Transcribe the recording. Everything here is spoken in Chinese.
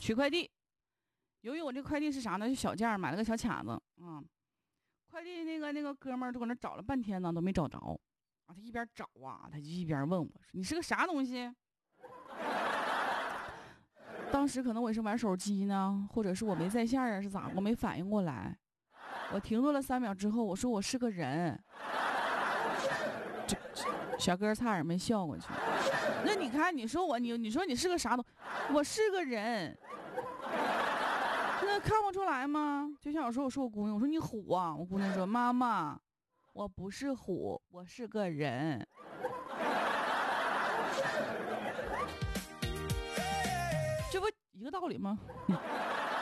取快递。由于我这快递是啥呢？就小件，买了个小卡子啊。快递那个哥们儿就搁那找了半天呢，都没找着啊。他一边找啊，他就一边问我说：“你是个啥东西？”当时可能我是玩手机呢，或者是我没在线啊，是咋？我没反应过来。我停顿了3秒之后，我说我是个人。这小哥差点没笑过去。那你看，你说你是个啥东？我是个人。那看不出来吗？就像我说我姑娘，我说你虎啊，我姑娘说妈妈，我不是虎，我是个人。这不一个道理吗？